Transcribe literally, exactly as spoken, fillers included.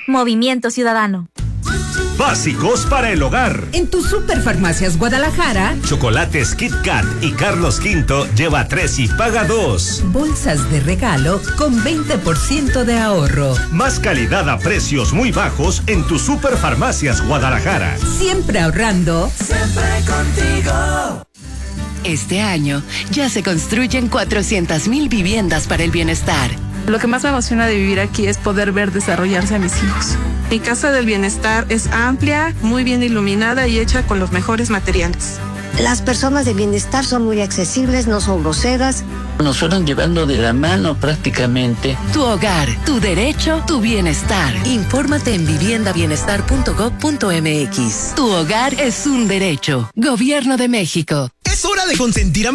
Movimiento Ciudadano. Básicos para el hogar. En tu Superfarmacias Guadalajara, chocolates Kit Kat y Carlos Quinto lleva tres y paga dos. Bolsas de regalo con veinte por ciento de ahorro. Más calidad a precios muy bajos en tu Superfarmacias Guadalajara. Siempre ahorrando. Siempre contigo. Este año ya se construyen cuatrocientas mil viviendas para el bienestar. Lo que más me emociona de vivir aquí es poder ver desarrollarse a mis hijos. Mi Casa del Bienestar es amplia, muy bien iluminada y hecha con los mejores materiales. Las personas de bienestar son muy accesibles, no son groseras. Nos fueron llevando de la mano prácticamente. Tu hogar, tu derecho, tu bienestar. Infórmate en vivienda bienestar punto gob punto eme equis. Tu hogar es un derecho. Gobierno de México. Es hora de consentir a